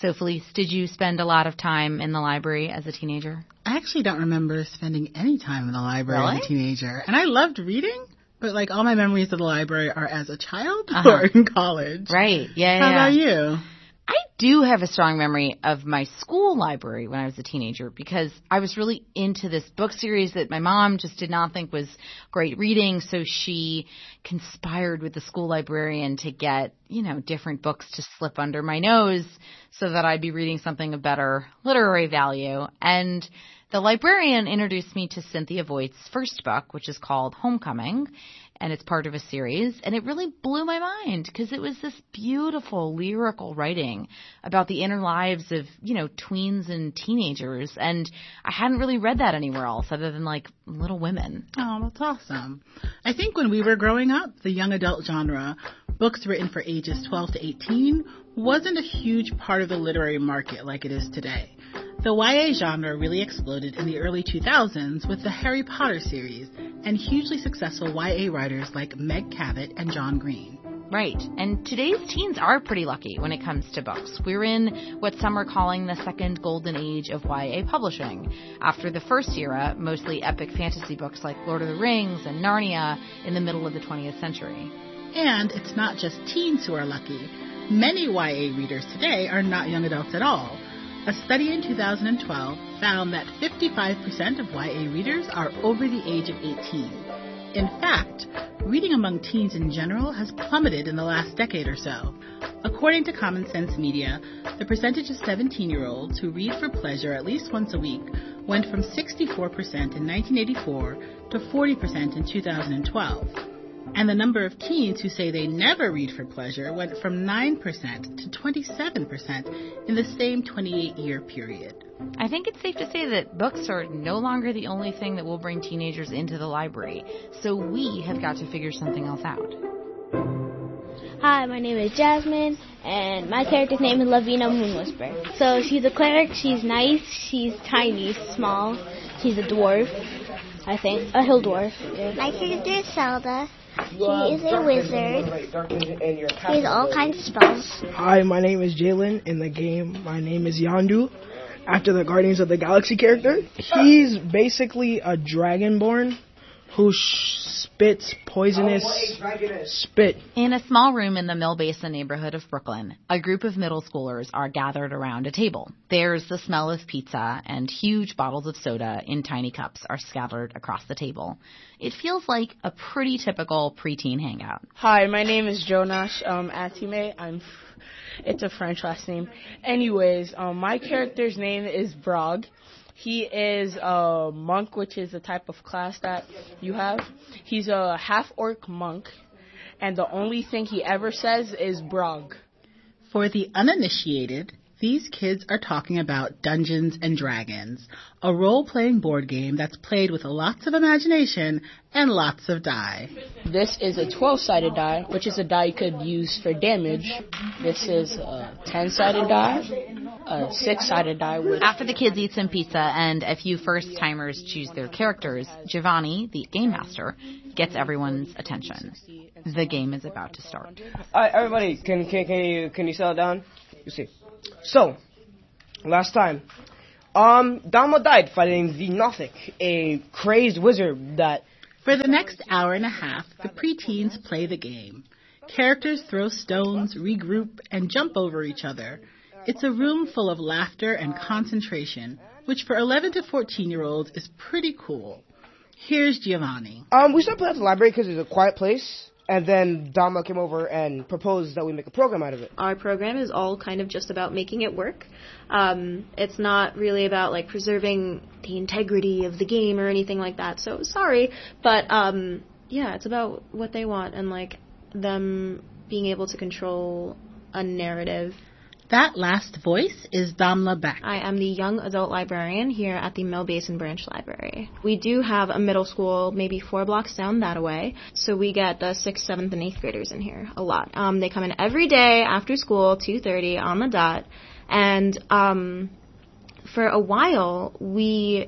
So, Felice, did you spend a lot of time in the library as a teenager? I actually don't remember spending any time in the library Really? as a teenager. And I loved reading, but like all my memories of the library are as a child or in college. Right. Yeah. How about you? I do have a strong memory of my school library when I was a teenager because I was really into this book series that my mom just did not think was great reading. So she conspired with the school librarian to get, different books to slip under my nose so that I'd be reading something of better literary value. And the librarian introduced me to Cynthia Voight's first book, which is called Homecoming, and it's part of a series. And it really blew my mind because it was this beautiful lyrical writing about the inner lives of, tweens and teenagers. And I hadn't really read that anywhere else other than like Little Women. Oh, that's awesome. I think when we were growing up, the young adult genre, books written for ages 12 to 18, wasn't a huge part of the literary market like it is today. The YA genre really exploded in the early 2000s with the Harry Potter series and hugely successful YA writers like Meg Cabot and John Green. Right. And today's teens are pretty lucky when it comes to books. We're in what some are calling the second golden age of YA publishing. After the first era, mostly epic fantasy books like Lord of the Rings and Narnia in the middle of the 20th century. And it's not just teens who are lucky. Many YA readers today are not young adults at all. A study in 2012 found that 55% of YA readers are over the age of 18. In fact, reading among teens in general has plummeted in the last decade or so. According to Common Sense Media, the percentage of 17-year-olds who read for pleasure at least once a week went from 64% in 1984 to 40% in 2012. And the number of teens who say they never read for pleasure went from 9% to 27% in the same 28-year period. I think it's safe to say that books are no longer the only thing that will bring teenagers into the library, so we have got to figure something else out. Hi, my name is Jasmine, and my character's name is Lavina Moonwhisper. So she's a cleric, she's nice, she's tiny, small, she's a dwarf, I think, a hill dwarf. Yeah. My character is Zelda. She is a wizard. She has all kinds of spells. Hi, my name is Jalen. In the game, my name is Yondu, after the Guardians of the Galaxy character. He's basically a dragonborn who spits poisonous spit. In a small room in the Mill Basin neighborhood of Brooklyn, a group of middle schoolers are gathered around a table. There's the smell of pizza, and huge bottles of soda in tiny cups are scattered across the table. It feels like a pretty typical preteen hangout. Hi, my name is Jonash Atime. It's a French last name. Anyways, my character's name is Brog. He is a monk, which is a type of class that you have. He's a half-orc monk, and the only thing he ever says is Brog. For the uninitiated, these kids are talking about Dungeons and Dragons, a role-playing board game that's played with lots of imagination and lots of die. This is a 12-sided die, which is a die you could use for damage. This is a 10-sided die, a 6-sided die. After the kids eat some pizza and a few first-timers choose their characters, Giovanni, the game master, gets everyone's attention. The game is about to start. All right, everybody, can you settle down? You see. So, last time, Dama died fighting the Nothic, a crazed wizard that... For the next hour and a half, the preteens play the game. Characters throw stones, regroup, and jump over each other. It's a room full of laughter and concentration, which for 11 to 14-year-olds is pretty cool. Here's Giovanni. We stopped playing at the library because it's a quiet place. And then Dama came over and proposed that we make a program out of it. Our program is all kind of just about making it work. It's not really about, like, preserving the integrity of the game or anything like that. So, sorry. But, yeah, it's about what they want and, like, them being able to control a narrative. That last voice is Damla Beck. I am the young adult librarian here at the Mill Basin Branch Library. We do have a middle school maybe 4 blocks down that way, so we get the 6th, 7th, and 8th graders in here a lot. They come in every day after school, 2:30 on the dot, and for a while we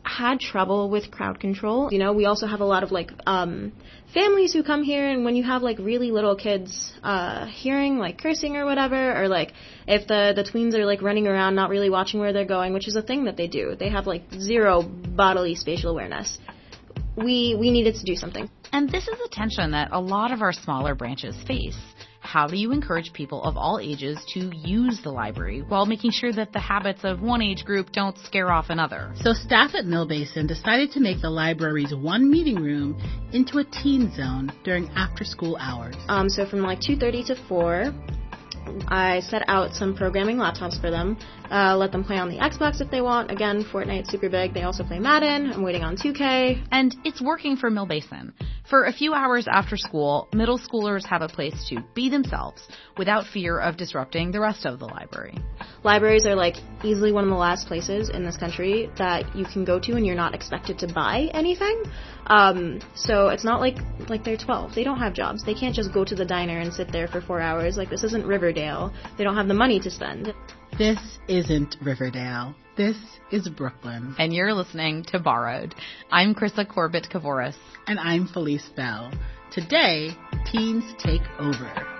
had trouble with crowd control. You know, we also have a lot of like families who come here, and when you have like really little kids hearing like cursing or whatever, or like if the tweens are like running around not really watching where they're going, which is a thing that they do. They have like zero bodily spatial awareness. We needed to do something. And this is a tension that a lot of our smaller branches face. How do you encourage people of all ages to use the library while making sure that the habits of one age group don't scare off another? So staff at Mill Basin decided to make the library's one meeting room into a teen zone during after-school hours. So from like 2:30 to 4, I set out some programming laptops for them, let them play on the Xbox if they want. Again, Fortnite's super big. They also play Madden. I'm waiting on 2K. And it's working for Mill Basin. For a few hours after school, middle schoolers have a place to be themselves without fear of disrupting the rest of the library. Libraries are like easily one of the last places in this country that you can go to and you're not expected to buy anything. So it's not like they're 12. They don't have jobs. They can't just go to the diner and sit there for 4 hours. Like, this isn't Riverdale. They don't have the money to spend. This isn't Riverdale. This is Brooklyn. And you're listening to Borrowed. I'm Krista Corbett-Kavoris. And I'm Felice Bell. Today, teens take over.